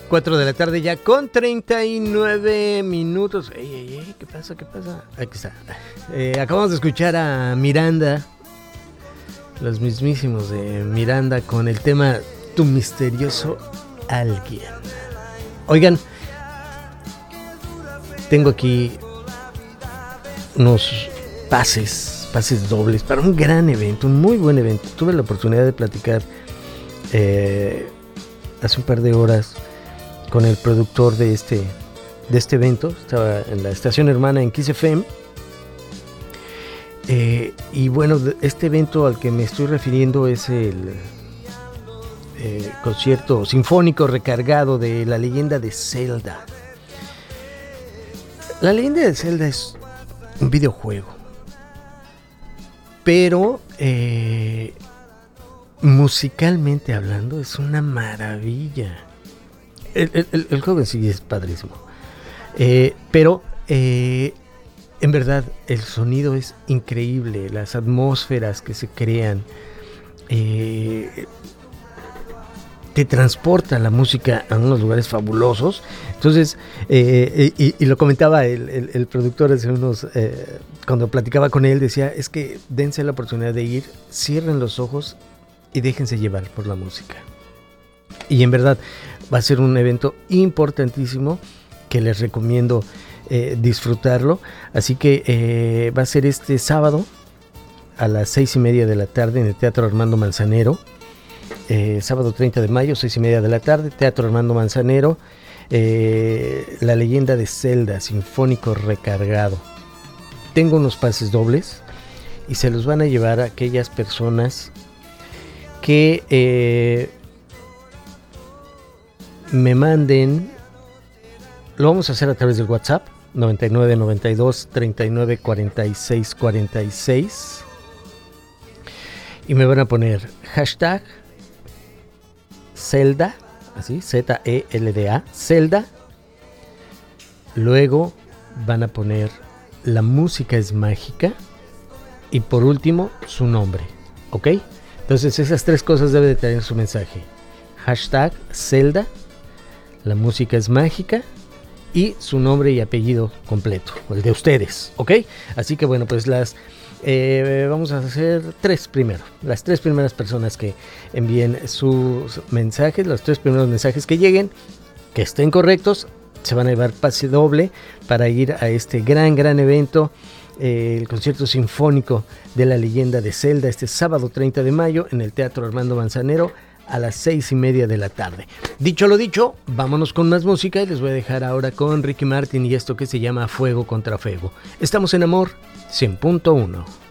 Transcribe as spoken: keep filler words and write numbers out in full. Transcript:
cuatro de la tarde ya con treinta y nueve minutos. Ey, ey, ey, ¿qué pasa? ¿Qué pasa? Aquí está. Eh, acabamos de escuchar a Miranda, los mismísimos de Miranda, con el tema Tu misterioso alguien. Oigan, tengo aquí unos pases, pases dobles para un gran evento, un muy buen evento. Tuve la oportunidad de platicar eh, hace un par de horas con el productor de este, de este evento. Estaba en la estación hermana en Kiss F M. Eh, y bueno, este evento al que me estoy refiriendo es el eh, concierto sinfónico recargado de La Leyenda de Zelda. La Leyenda de Zelda es un videojuego, pero eh, musicalmente hablando es una maravilla. El, el, el juego en sí es padrísimo, eh, pero eh, en verdad el sonido es increíble, las atmósferas que se crean, eh, te transporta la música a unos lugares fabulosos. Entonces, eh, y, y lo comentaba el, el, el productor hace unos, eh, cuando platicaba con él, decía, es que dense la oportunidad de ir, cierren los ojos y déjense llevar por la música. Y en verdad va a ser un evento importantísimo que les recomiendo eh, disfrutarlo. Así que eh, va a ser este sábado a las seis y media de la tarde en el Teatro Armando Manzanero. Eh, sábado treinta de mayo, seis y media de la tarde, Teatro Armando Manzanero. Eh, La Leyenda de Zelda, sinfónico recargado. Tengo unos pases dobles y se los van a llevar a aquellas personas que eh, me manden. Lo vamos a hacer a través del WhatsApp noventa y nueve noventa y dos treinta y nueve cuarenta y seis cuarenta y seis, y me van a poner hashtag Zelda, así, Z E L D A, Zelda. Luego van a poner La música es mágica y por último su nombre, ¿ok? Entonces esas tres cosas debe de tener su mensaje: hashtag Zelda, La música es mágica y su nombre y apellido completo, el de ustedes, ¿ok? Así que bueno, pues las eh, vamos a hacer tres primero. Las tres primeras personas que envíen sus mensajes, los tres primeros mensajes que lleguen, que estén correctos, se van a llevar pase doble para ir a este gran, gran evento, eh, el concierto sinfónico de La Leyenda de Zelda, este sábado treinta de mayo en el Teatro Armando Manzanero a las seis y media de la tarde. Dicho lo dicho, vámonos con más música y les voy a dejar ahora con Ricky Martin y esto que se llama Fuego contra Fuego. Estamos en Amor cien punto uno.